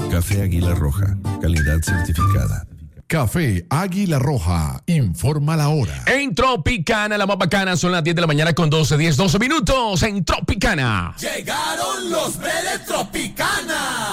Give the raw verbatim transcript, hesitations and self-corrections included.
Café Águila Roja, calidad certificada. Café Águila Roja, informa la hora. En Tropicana, la más bacana, son las diez de la mañana con doce, diez, doce minutos en Tropicana. Llegaron los Bredes Tropicana.